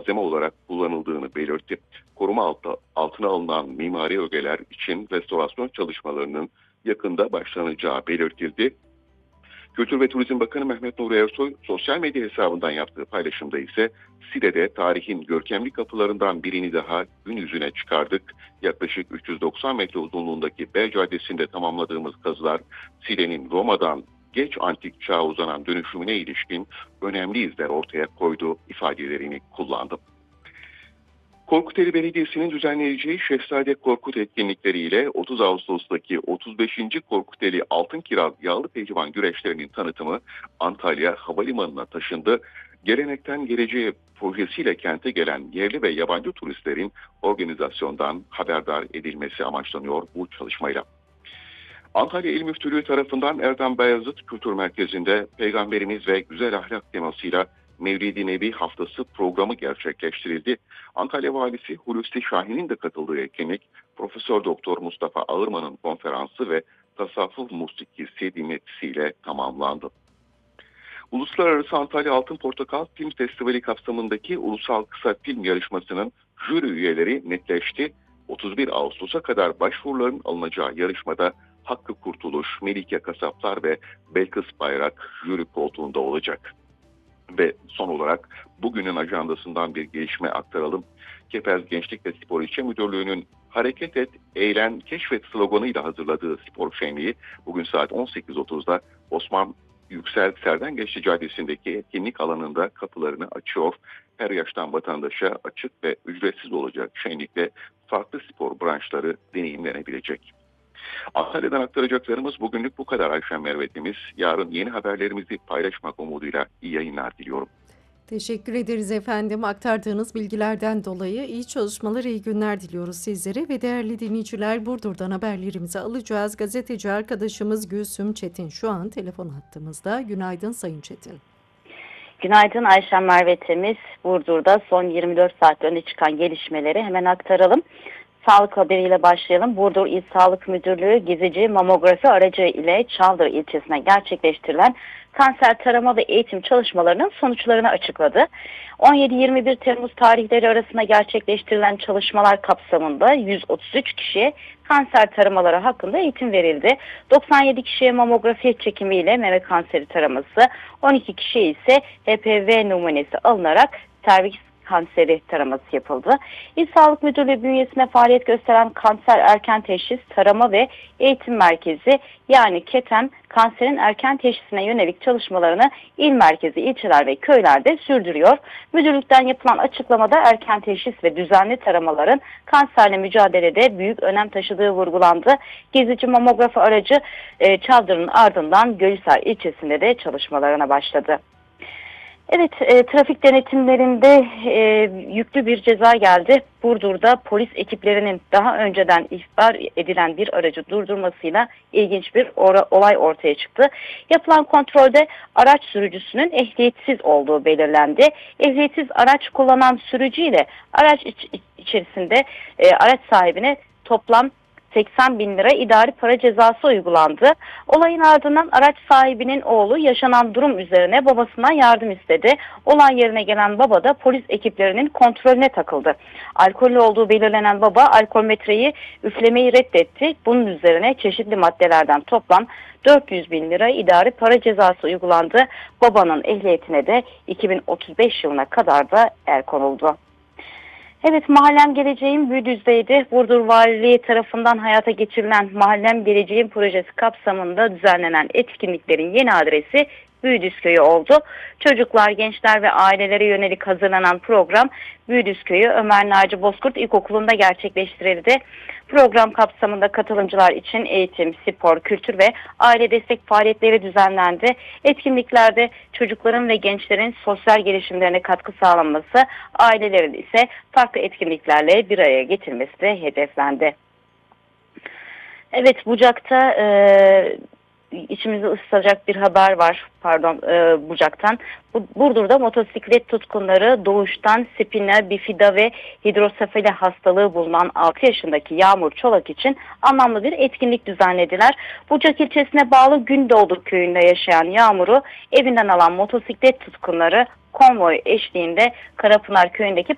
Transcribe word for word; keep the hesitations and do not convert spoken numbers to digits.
malzeme olarak kullanıldığını belirtti. Koruma altı, altına alınan mimari ögeler için restorasyon çalışmalarının yakında başlanacağı belirtildi. Kültür ve Turizm Bakanı Mehmet Nuri Ersoy sosyal medya hesabından yaptığı paylaşımda ise Side'de tarihin görkemli kapılarından birini daha gün yüzüne çıkardık. Yaklaşık üç yüz doksan metre uzunluğundaki Bel Caddesi'nde tamamladığımız kazılar Side'nin Roma'dan geç antik çağa uzanan dönüşümüne ilişkin önemli izler ortaya koydu ifadelerini kullandı. Korkuteli Belediyesi'nin düzenleyeceği Şehzade Korkut etkinlikleriyle otuz Ağustos'taki otuz beşinci Korkuteli Altın Kiraz Yağlı Pehlivan güreşlerinin tanıtımı Antalya Havalimanı'na taşındı. Gelenekten Geleceğe projesiyle kente gelen yerli ve yabancı turistlerin organizasyondan haberdar edilmesi amaçlanıyor bu çalışmayla. Antalya İl Müftülüğü tarafından Erdem Bayezid Kültür Merkezi'nde Peygamberimiz ve Güzel Ahlak temasıyla Mevlid-i Nebi Haftası programı gerçekleştirildi. Antalya Valisi Hulusi Şahin'in de katıldığı etkinlik, Profesör Doktor Mustafa Ağırman'ın konferansı ve tasavvuf musikisi dinletisiyle tamamlandı. Uluslararası Antalya Altın Portakal Film Festivali kapsamındaki Ulusal Kısa Film Yarışması'nın jüri üyeleri netleşti. otuz bir Ağustos'a kadar başvuruların alınacağı yarışmada Hakkı Kurtuluş, Melike Kasaplar ve Belkıs Bayrak jüri koltuğunda olacak. Ve son olarak bugünün ajandasından bir gelişme aktaralım. Kepez Gençlik ve Spor İlçe Müdürlüğü'nün Hareket Et, Eğlen, Keşfet sloganıyla hazırladığı spor şenliği bugün saat on sekiz otuzda Osman Yüksel Serdengeçli Caddesi'ndeki etkinlik alanında kapılarını açıyor. Her yaştan vatandaşa açık ve ücretsiz olacak şenlikte farklı spor branşları deneyimlenebilecek. Antalya'dan aktaracaklarımız bugünlük bu kadar Ayşem Mervet'imiz. Yarın yeni haberlerimizi paylaşmak umuduyla iyi yayınlar diliyorum. Teşekkür ederiz efendim. Aktardığınız bilgilerden dolayı iyi çalışmalar, iyi günler diliyoruz sizlere ve değerli dinleyiciler. Burdur'dan haberlerimizi alacağız. Gazeteci arkadaşımız Gülsüm Çetin şu an telefon hattımızda. Günaydın Sayın Çetin. Günaydın Ayşem Mervet'imiz. Burdur'da son yirmi dört saatte öne çıkan gelişmeleri hemen aktaralım. Sağlık haberiyle başlayalım. Burdur İl Sağlık Müdürlüğü gezici mamografi aracı ile Çaldır ilçesine gerçekleştirilen kanser tarama ve eğitim çalışmalarının sonuçlarını açıkladı. on yedi yirmi bir Temmuz tarihleri arasında gerçekleştirilen çalışmalar kapsamında yüz otuz üç kişiye kanser taramaları hakkında eğitim verildi. doksan yedi kişiye mamografi çekimiyle meme kanseri taraması, on iki kişiye ise H P V numunesi alınarak serviks kanseri taraması yapıldı. İl Sağlık Müdürlüğü bünyesinde faaliyet gösteren Kanser Erken Teşhis Tarama ve Eğitim Merkezi yani KETEM kanserin erken teşhisine yönelik çalışmalarını il merkezi, ilçeler ve köylerde sürdürüyor. Müdürlükten yapılan açıklamada erken teşhis ve düzenli taramaların kanserle mücadelede büyük önem taşıdığı vurgulandı. Gezici mamografi aracı e, Çavdar'ın ardından Gölhisar ilçesinde de çalışmalarına başladı. Evet, e, trafik denetimlerinde e, yüklü bir ceza geldi. Burdur'da polis ekiplerinin daha önceden ihbar edilen bir aracı durdurmasıyla ilginç bir or- olay ortaya çıktı. Yapılan kontrolde araç sürücüsünün ehliyetsiz olduğu belirlendi. Ehliyetsiz araç kullanan sürücü ile araç iç- içerisinde e, araç sahibine toplam seksen bin lira idari para cezası uygulandı. Olayın ardından araç sahibinin oğlu yaşanan durum üzerine babasından yardım istedi. Olay yerine gelen baba da polis ekiplerinin kontrolüne takıldı. Alkollü olduğu belirlenen baba alkolmetreyi üflemeyi reddetti. Bunun üzerine çeşitli maddelerden toplam dört yüz bin lira idari para cezası uygulandı. Babanın ehliyetine de iki bin otuz beş yılına kadar da el konuldu. Evet, Mahallem Geleceğim Büyüdüz'deydi. Burdur Valiliği tarafından hayata geçirilen Mahallem Geleceğim projesi kapsamında düzenlenen etkinliklerin yeni adresi Büyüdüz oldu. Çocuklar, gençler ve ailelere yönelik hazırlanan program Büyüdüz Köyü Ömer Naci Bozkurt İlkokulu'nda gerçekleştirildi. Program kapsamında katılımcılar için eğitim, spor, kültür ve aile destek faaliyetleri düzenlendi. Etkinliklerde çocukların ve gençlerin sosyal gelişimlerine katkı sağlanması, ailelerin ise farklı etkinliklerle bir araya getirmesi de hedeflendi. Evet, Bucak'ta e, içimizi ısıtacak bir haber var. Pardon, e, Bucak'tan. Bu, Burdur'da motosiklet tutkunları doğuştan spina bifida ve hidrosefali hastalığı bulunan altı yaşındaki Yağmur Çolak için anlamlı bir etkinlik düzenlediler. Bucak ilçesine bağlı Gündoğdu köyünde yaşayan Yağmur'u evinden alan motosiklet tutkunları konvoy eşliğinde Karapınar köyündeki